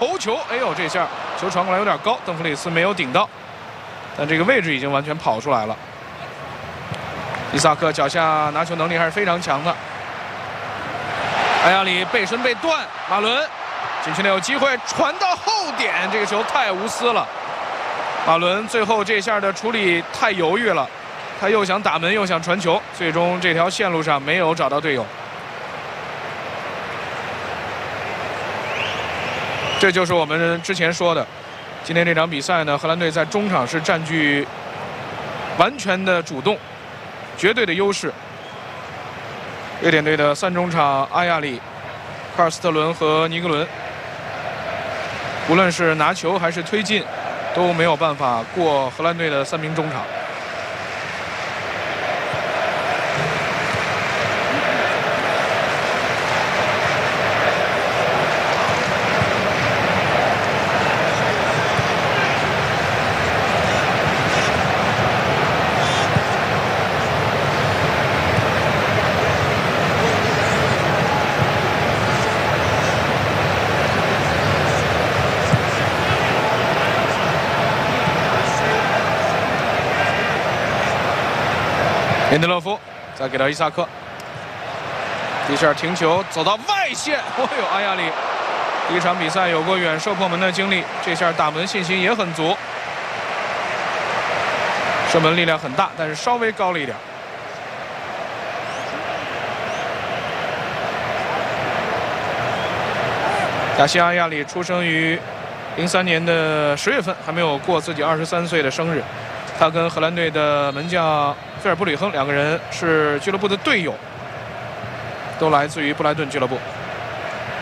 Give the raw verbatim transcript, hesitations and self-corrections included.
头球，哎呦，这下球传过来有点高，邓弗里斯没有顶到，但这个位置已经完全跑出来了。伊萨克脚下拿球能力还是非常强的。埃亚里背身被断，马伦禁区内有机会传到后点，这个球太无私了。马伦最后这下的处理太犹豫了，他又想打门又想传球，最终这条线路上没有找到队友。这就是我们之前说的，今天这场比赛呢，荷兰队在中场是占据完全的主动，绝对的优势。瑞典队的三中场阿亚里、卡尔斯特伦和尼格伦，无论是拿球还是推进，都没有办法过荷兰队的三名中场。林德勒夫再给到伊萨克，一下停球走到外线，哦呦，阿亚里第一场比赛有过远射破门的经历，这下打门信心也很足，射门力量很大，但是稍微高了一点。亚西阿亚里出生于零三年的十月份，还没有过自己二十三岁的生日。他跟荷兰队的门将菲尔布吕亨两个人是俱乐部的队友，都来自于布莱顿俱乐部。